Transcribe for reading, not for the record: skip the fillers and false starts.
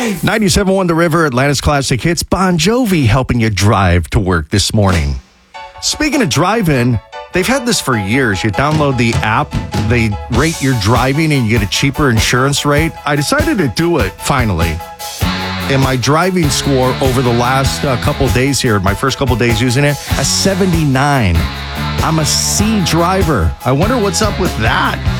97.1 The River, Atlanta's classic hits. Bon Jovi helping you drive to work this morning. Speaking of driving, they've had this for years. You download the app, they rate your driving, and you get a cheaper insurance rate. I decided to do it, finally. And my driving score over the last couple days here, my first couple days using it, a 79. I'm a C driver. I wonder what's up with that.